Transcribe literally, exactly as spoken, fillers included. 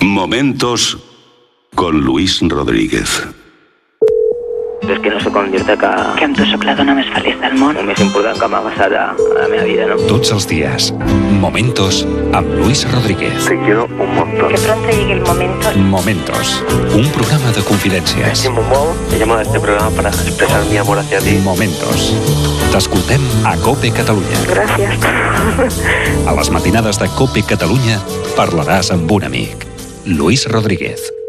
Momentos con Luis Rodríguez. És que no sé com dir-te que... Que amb tu sóc la dona més feliç del món. El més important que m'ha passat a, a la meva vida, ¿no? Tots els días, Momentos amb Luis Rodríguez. Te quiero un montón. Que pronto llegue el momento. Momentos, un programa de confidencias. Te he llamado a este programa para expresar mi amor hacia ti. Momentos. T'escoltem a COPE Catalunya. Gràcies. A les matinades de COPE Catalunya parlaràs amb un amic. Luis Rodríguez.